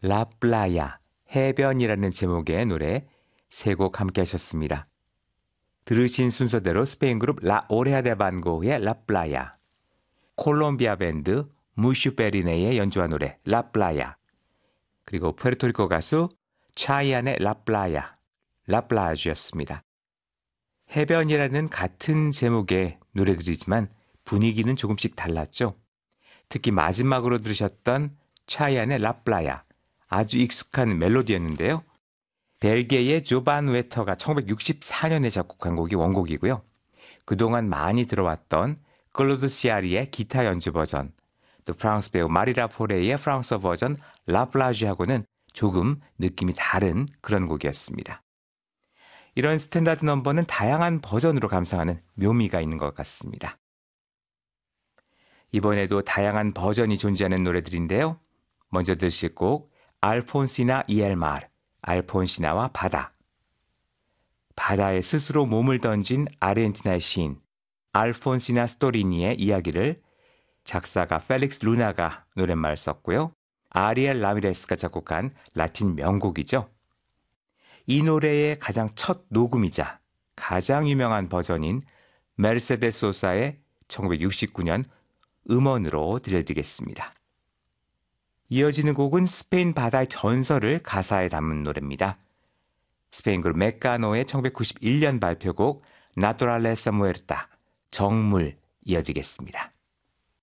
라 플라야, 해변이라는 제목의 노래 세 곡 함께 하셨습니다. 들으신 순서대로 스페인 그룹 라 오레아 데 반고의 라 플라야, 콜롬비아 밴드 무슈페리네의 연주한 노래 라 플라야, 그리고 푸에르토리코 가수 차이안의 라 플라야, 라 플라주였습니다. 해변이라는 같은 제목의 노래들이지만 분위기는 조금씩 달랐죠. 특히 마지막으로 들으셨던 차이안의 라 플라야, 아주 익숙한 멜로디였는데요. 벨기에의 조반 웨터가 1964년에 작곡한 곡이 원곡이고요. 그동안 많이 들어왔던 클로드 시아리의 기타 연주 버전, 또 프랑스 배우 마리라 포레의 프랑스어 버전 라 플라주하고는 조금 느낌이 다른 그런 곡이었습니다. 이런 스탠다드 넘버는 다양한 버전으로 감상하는 묘미가 있는 것 같습니다. 이번에도 다양한 버전이 존재하는 노래들인데요. 먼저 들으실 곡 알폰시나 이엘마르, 알폰시나와 바다. 바다에 스스로 몸을 던진 아르헨티나의 시인 알폰시나 스토리니의 이야기를 작사가 펠릭스 루나가 노랫말을 썼고요. 아리엘 라미레스가 작곡한 라틴 명곡이죠. 이 노래의 가장 첫 녹음이자 가장 유명한 버전인 메르세데스 소사의 1969년 음원으로 들려드리겠습니다. 이어지는 곡은 스페인 바다의 전설을 가사에 담은 노래입니다. 스페인 그룹 메카노의 1991년 발표곡 나토랄레사 무에르타, 정물 이어지겠습니다.